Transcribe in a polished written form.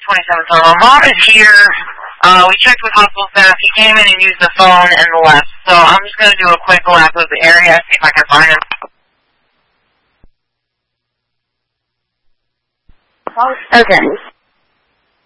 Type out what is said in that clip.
27 total. Mom is here. We checked with hospital staff. He came in and used the phone and left. So I'm just going to do a quick lap of the area, see if I can find him. Okay.